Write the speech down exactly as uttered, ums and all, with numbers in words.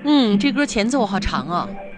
嗯，这歌前奏好长啊。